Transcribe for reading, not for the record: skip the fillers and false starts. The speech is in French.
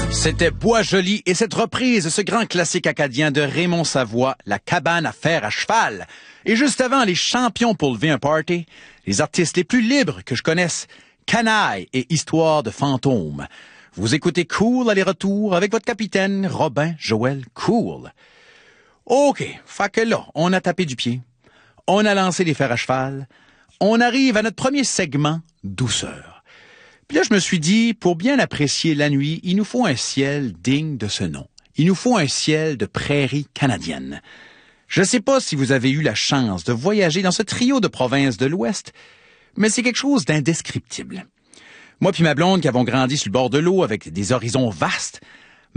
C'était Bois-Joli et cette reprise de ce grand classique acadien de Raymond Savoie, La cabane à fer à cheval. Et juste avant, les champions pour lever un party, les artistes les plus libres que je connaisse, Canaille et Histoire de fantôme. Vous écoutez Cool aller-retour avec votre capitaine Robin Joël Cool. OK, fait que là, on a tapé du pied, on a lancé les fers à cheval, on arrive à notre premier segment, douceur. Puis là, je me suis dit, pour bien apprécier la nuit, il nous faut un ciel digne de ce nom. Il nous faut un ciel de prairie canadienne. Je ne sais pas si vous avez eu la chance de voyager dans ce trio de provinces de l'Ouest, mais c'est quelque chose d'indescriptible. Moi puis ma blonde qui avons grandi sur le bord de l'eau avec des horizons vastes,